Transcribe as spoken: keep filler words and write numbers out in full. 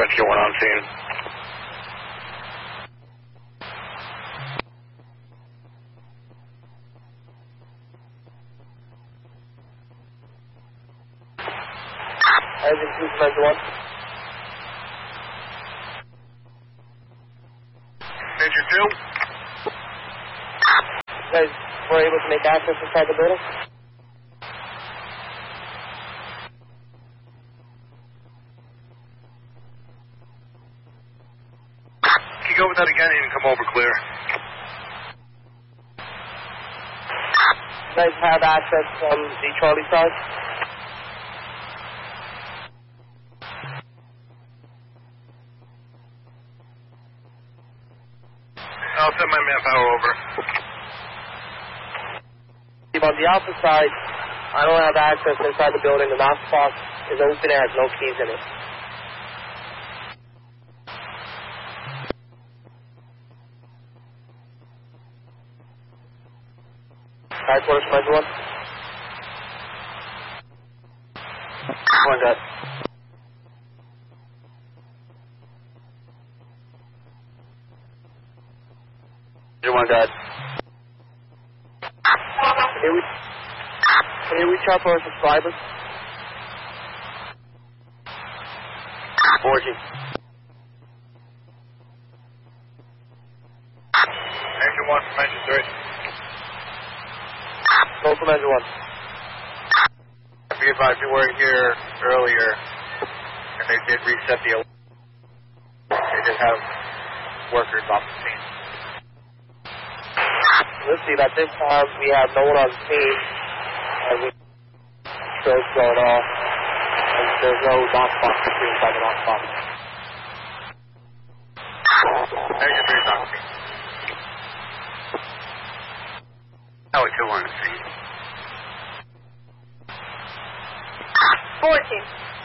Rescue one on scene. Engine two, Commander one. Engine two? You guys were able to make access inside the building? Can you go with that again and come over clear? You guys have access from the Charlie side? I'll send my manpower over. On the Alpha side, I don't have access inside the building. The knock box is open and has no keys in it. Side quarters, Commander one. One got. You one got. Can we, can you reach out for our subscribers? four G. Engine one from engine three. No, Commander one. Be advised, you were here earlier, and they did reset the alarm. They did have workers off the scene. Let's see, at this time we have no one on scene, and we shows going off, and there's no knock box between inside the knock box. Engine three is on the scene. Tower two on the scene. fourteen.